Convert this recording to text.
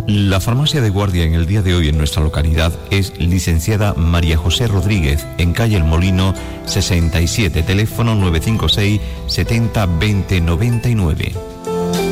La farmacia de guardia en el día de hoy en nuestra localidad es licenciada María José Rodríguez, en calle El Molino 67, teléfono 956 70 20 99.